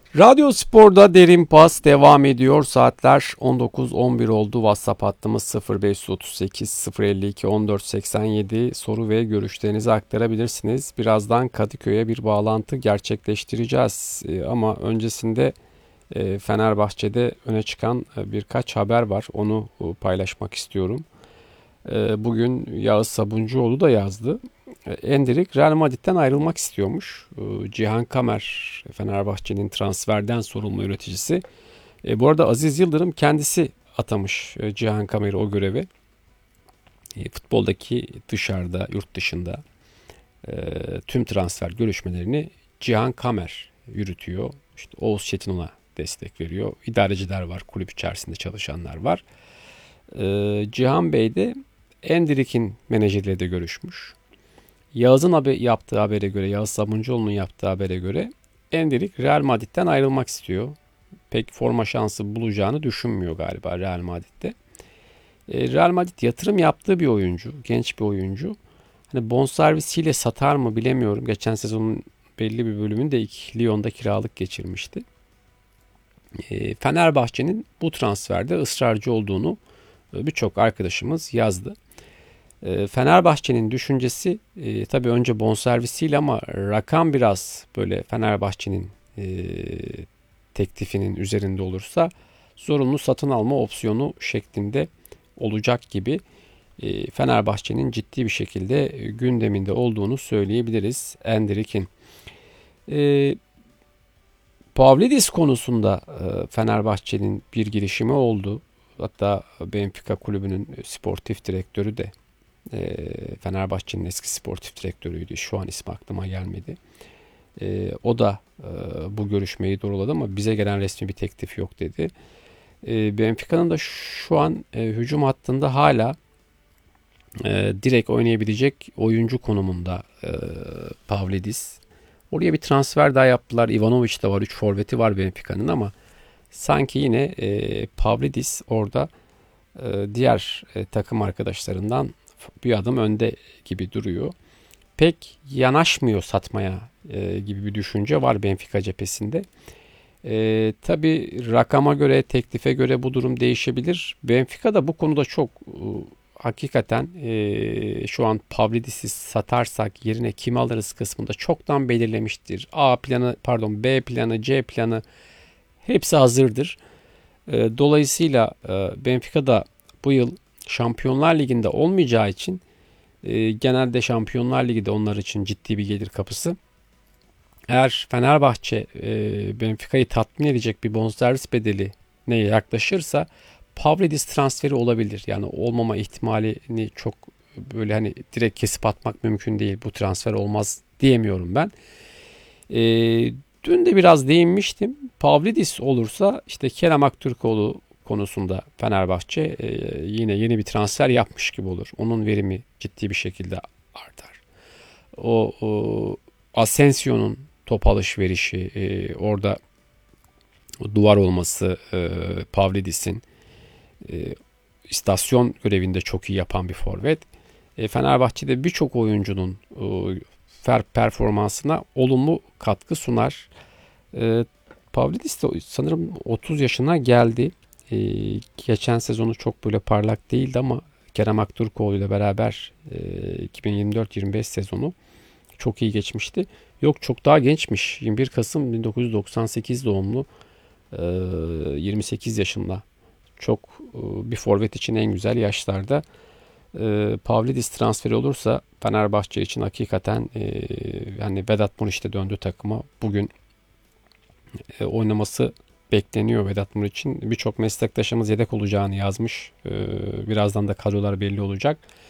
Radyo Spor'da Derin Pas devam ediyor. Saatler 19.11 oldu. WhatsApp hattımız 0538 052 1487. Soru ve görüşlerinizi aktarabilirsiniz. Birazdan Kadıköy'e bir bağlantı gerçekleştireceğiz. Ama öncesinde Fenerbahçe'de öne çıkan birkaç haber var. Onu paylaşmak istiyorum. Bugün Yağız Sabuncuoğlu da yazdı. Endrick Real Madrid'den ayrılmak istiyormuş. Cihan Kamer, Fenerbahçe'nin transferden sorumlu yöneticisi. Bu arada Aziz Yıldırım kendisi atamış Cihan Kamer'i o göreve. Futboldaki dışarıda, yurt dışında tüm transfer görüşmelerini Cihan Kamer yürütüyor. İşte Oğuz Çetin ona destek veriyor. İdareciler var, kulüp içerisinde çalışanlar var. Cihan Bey de Endrick'in menajeriyle de görüşmüş. Yağız'ın yaptığı habere göre, Yağız Sabuncuoğlu'nun yaptığı habere göre Endrick Real Madrid'den ayrılmak istiyor. Pek forma şansı bulacağını düşünmüyor galiba Real Madrid'de. Real Madrid yatırım yaptığı bir oyuncu, genç bir oyuncu. Hani bonservisiyle satar mı bilemiyorum. Geçen sezonun belli bir bölümünde Lyon'da kiralık geçirmişti. Fenerbahçe'nin bu transferde ısrarcı olduğunu birçok arkadaşımız yazdı. Fenerbahçe'nin düşüncesi tabii önce bonservisiyle ama rakam biraz böyle Fenerbahçe'nin teklifinin üzerinde olursa zorunlu satın alma opsiyonu şeklinde olacak gibi. Fenerbahçe'nin ciddi bir şekilde gündeminde olduğunu söyleyebiliriz Endrick'in. Pavlidis konusunda Fenerbahçe'nin bir girişimi oldu. Hatta Benfica kulübünün sportif direktörü de Fenerbahçe'nin eski sportif direktörüydü. Şu an ismi aklıma gelmedi. O da bu görüşmeyi doğruladı ama bize gelen resmi bir teklif yok dedi. Benfica'nın da şu an hücum hattında hala direkt oynayabilecek oyuncu konumunda Pavlidis. Oraya bir transfer daha yaptılar. Ivanovic de var. 3 forveti var Benfica'nın ama sanki yine Pavlidis orada diğer takım arkadaşlarından bir adım önde gibi duruyor. Pek yanaşmıyor satmaya gibi bir düşünce var Benfica cephesinde. Tabii rakama göre, teklife göre bu durum değişebilir. Benfica da bu konuda çok hakikaten şu an Pavlidis'i satarsak yerine kim alırız kısmında çoktan belirlemiştir. B planı, C planı hepsi hazırdır. Dolayısıyla Benfica da bu yıl Şampiyonlar Ligi'nde olmayacağı için genelde Şampiyonlar Ligi de onlar için ciddi bir gelir kapısı. Eğer Fenerbahçe Benfica'yı tatmin edecek bir bonservis bedeli neye yaklaşırsa Pavlidis transferi olabilir. Yani olmama ihtimalini çok böyle hani direkt kesip atmak mümkün değil. Bu transfer olmaz diyemiyorum ben. Dün de biraz değinmiştim. Pavlidis olursa işte Kerem Aktürkoğlu konusunda Fenerbahçe yine yeni bir transfer yapmış gibi olur. Onun verimi ciddi bir şekilde artar. O Asensio'nun top alışverişi, orada duvar olması, Pavlidis'in istasyon görevinde çok iyi yapan bir forvet. Fenerbahçe'de birçok oyuncunun performansına olumlu katkı sunar. Pavlidis de sanırım 30 yaşına geldi. Geçen sezonu çok böyle parlak değildi ama Kerem Aktürkoğlu ile beraber 2024-25 sezonu çok iyi geçmişti. Yok çok daha gençmiş. 21 Kasım 1998 doğumlu. 28 yaşında. Çok bir forvet için en güzel yaşlarda. Pavlidis transferi olursa Fenerbahçe için hakikaten yani Vedat Muriç'te döndü takıma. Bugün oynaması bekleniyor Vedat Muriç'in. Birçok meslektaşımız yedek olacağını yazmış. Birazdan da kadrolar belli olacak.